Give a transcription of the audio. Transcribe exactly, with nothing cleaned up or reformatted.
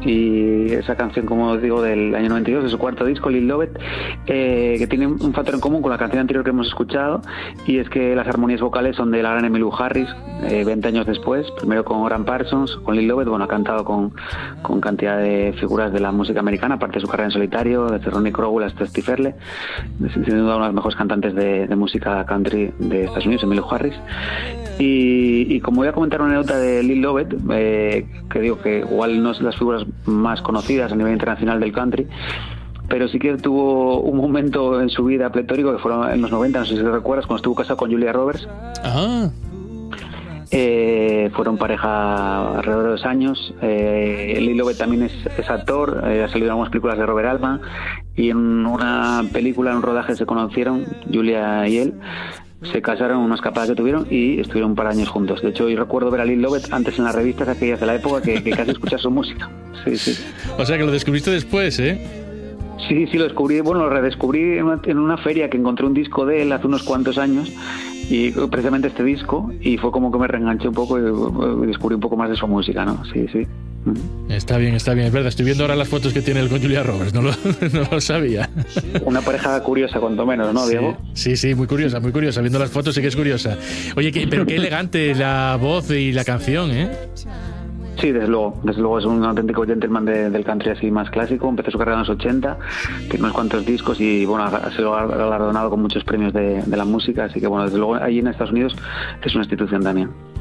y esa canción, como os digo, del año noventa y dos, de su cuarto disco, Lil Lovett, eh, que tiene un factor en común con la canción anterior que hemos escuchado, y es que las armonías vocales son de la gran Emmylou Harris, eh, veinte años después, primero con Graham Parsons, con Lil Lovett. Bueno, ha cantado con, con cantidad de figuras de la música americana, aparte de su carrera en solitario, desde Ronnie Crowell hasta Steve Earle, sin duda una de las mejores cantantes de, de música country de Estados Unidos, Emmylou Harris. Y, y como voy a comentar una anécdota de Lil Lovett, eh, que digo que igual no es de las figuras más conocidas a nivel internacional del country, pero sí que tuvo un momento en su vida pletórico que fueron en los noventa, no sé si te recuerdas, cuando estuvo casado con Julia Roberts. Ah. Eh, fueron pareja alrededor de dos años. eh, Lil Lovett también es, es actor, eh, ha salido en algunas películas de Robert Altman, y en una película, en un rodaje, se conocieron, Julia y él. Se casaron, una escapada que tuvieron, y estuvieron un par de años juntos. De hecho, yo recuerdo ver a Lil Lovett antes en las revistas aquellas de la época que, que casi escuchar su música. Sí, sí. O sea que lo descubriste después, ¿eh? Sí, sí, lo descubrí, bueno, lo redescubrí en una, en una feria que encontré un disco de él hace unos cuantos años, y precisamente este disco, y fue como que me reenganché un poco y, y descubrí un poco más de su música, ¿no? Sí, sí. Está bien, está bien, es verdad. Estoy viendo ahora las fotos que tiene él con Julia Roberts, no lo, no lo sabía. Una pareja curiosa, cuanto menos, ¿no, sí, Diego? Sí, sí, muy curiosa, muy curiosa. Viendo las fotos sí que es curiosa. Oye, que, pero qué elegante la voz y la canción, ¿eh? Sí, desde luego, desde luego es un auténtico gentleman de, del country así más clásico. Empezó su carrera en los ochenta, tiene unos cuantos discos y bueno, ha sido galardonado con muchos premios de, de la música, así que bueno, desde luego allí en Estados Unidos es una institución también.